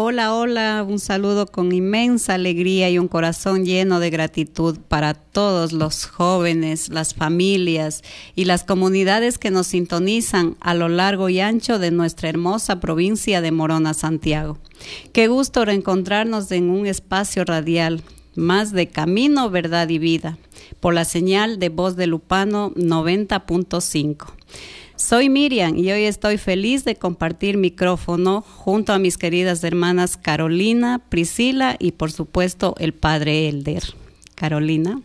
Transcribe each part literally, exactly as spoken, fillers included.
Hola, hola, un saludo con inmensa alegría y un corazón lleno de gratitud para todos los jóvenes, las familias y las comunidades que nos sintonizan a lo largo y ancho de nuestra hermosa provincia de Morona, Santiago. Qué gusto reencontrarnos en un espacio radial, más de Camino, Verdad y Vida, por la señal de Voz de Lupano noventa punto cinco. Soy Miriam y hoy estoy feliz de compartir micrófono junto a mis queridas hermanas Carolina, Priscila y por supuesto el padre Elder. Carolina.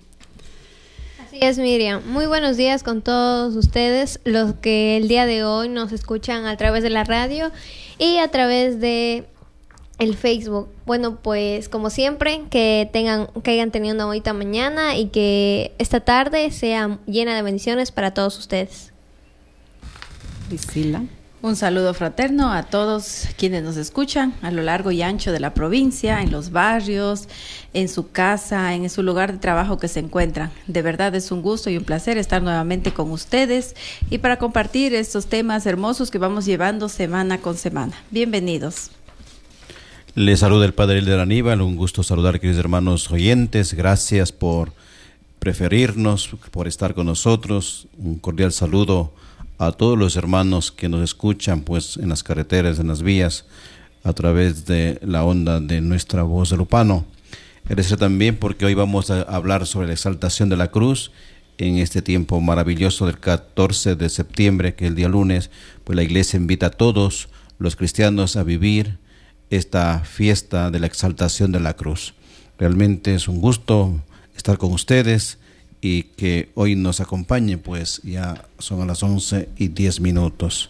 Así es, Miriam. Muy buenos días con todos ustedes, los que el día de hoy nos escuchan a través de la radio y a través de el Facebook. Bueno, pues como siempre, que tengan, que hayan tenido una bonita mañana y que esta tarde sea llena de bendiciones para todos ustedes. Priscila. Un saludo fraterno a todos quienes nos escuchan a lo largo y ancho de la provincia, en los barrios, en su casa, en su lugar de trabajo que se encuentran. De verdad es un gusto y un placer estar nuevamente con ustedes y para compartir estos temas hermosos que vamos llevando semana con semana. Bienvenidos. Les saluda el padre Elder Aníbal, un gusto saludar, queridos hermanos oyentes. Gracias por preferirnos, por estar con nosotros. Un cordial saludo a todos los hermanos que nos escuchan pues en las carreteras, en las vías, a través de la onda de nuestra Voz de Lupano. Agradecer también porque hoy vamos a hablar sobre la exaltación de la cruz en este tiempo maravilloso del catorce de septiembre, que es el día lunes, pues la iglesia invita a todos los cristianos a vivir esta fiesta de la exaltación de la cruz. Realmente es un gusto estar con ustedes y que hoy nos acompañe, pues ya son a las once y diez minutos.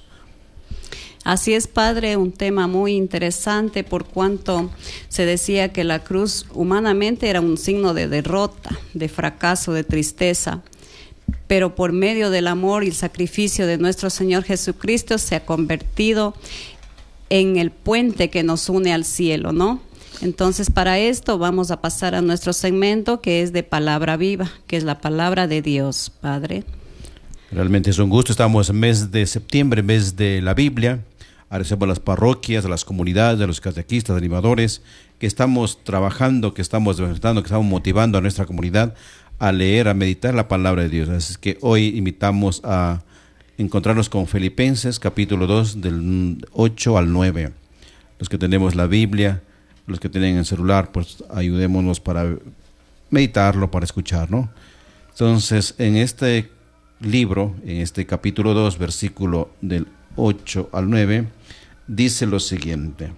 Así es, padre, un tema muy interesante por cuanto se decía que la cruz humanamente era un signo de derrota, de fracaso, de tristeza, pero por medio del amor y el sacrificio de nuestro Señor Jesucristo se ha convertido en el puente que nos une al cielo, ¿no? Entonces, para esto vamos a pasar a nuestro segmento que es de palabra viva, que es la palabra de Dios, Padre. Realmente es un gusto, estamos en mes de septiembre, mes de la Biblia. Agradecemos a las parroquias, a las comunidades, a los catequistas, animadores, que estamos trabajando, que estamos despertando, que estamos motivando a nuestra comunidad a leer, a meditar la palabra de Dios. Así que hoy invitamos a encontrarnos con Filipenses, capítulo dos, del ocho al nueve. Los que tenemos la Biblia, los que tienen el celular, pues ayudémonos para meditarlo, para escuchar, ¿no? Entonces, en este libro, en este capítulo dos, versículo del ocho al nueve, dice lo siguiente: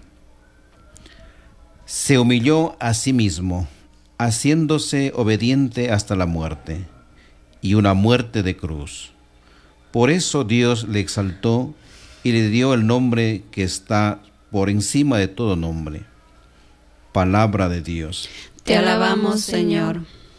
se humilló a sí mismo, haciéndose obediente hasta la muerte, y una muerte de cruz. Por eso Dios le exaltó y le dio el nombre que está por encima de todo nombre. Palabra de Dios. Te alabamos, Señor.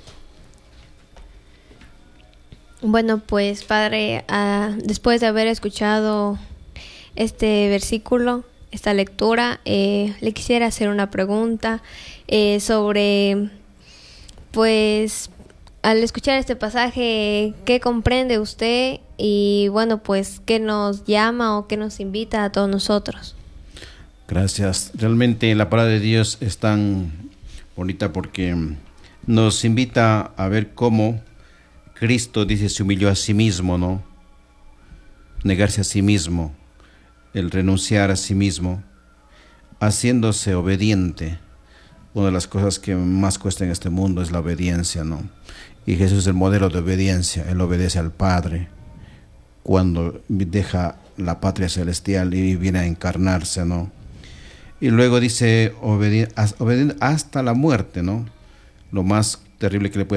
Bueno, pues Padre, uh, después de haber escuchado este versículo, esta lectura, eh, le quisiera hacer una pregunta eh, sobre, pues, al escuchar este pasaje, ¿qué comprende usted? Y bueno, pues, ¿qué nos llama o qué nos invita a todos nosotros? Gracias. Realmente la palabra de Dios es tan bonita porque nos invita a ver cómo Cristo, dice, se humilló a sí mismo, ¿no? Negarse a sí mismo, el renunciar a sí mismo, haciéndose obediente. Una de las cosas que más cuesta en este mundo es la obediencia, ¿no? Y Jesús es el modelo de obediencia. Él obedece al Padre cuando deja la patria celestial y viene a encarnarse, ¿no? Y luego dice, obediente hasta la muerte, ¿no? Lo más terrible que le puede